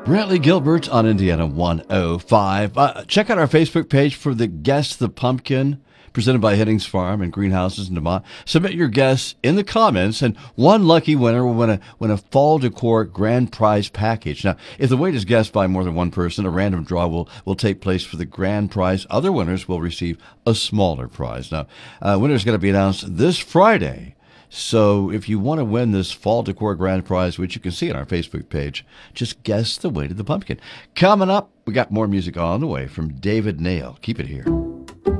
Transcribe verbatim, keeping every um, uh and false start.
Brantley Gilbert on Indiana one oh five. Uh, check out our Facebook page for the Guess the Pumpkin, presented by Heddings Farm and Greenhouses in DeMont. Submit your guess in the comments, and one lucky winner will win a, win a fall decor grand prize package. Now, if the weight is guessed by more than one person, a random draw will, will take place for the grand prize. Other winners will receive a smaller prize. Now, uh, winners going to be announced this Friday. So if you want to win this Fall Decor Grand Prize, which you can see on our Facebook page, just guess the weight of the pumpkin. Coming up, we got more music on the way from David Nail. Keep it here.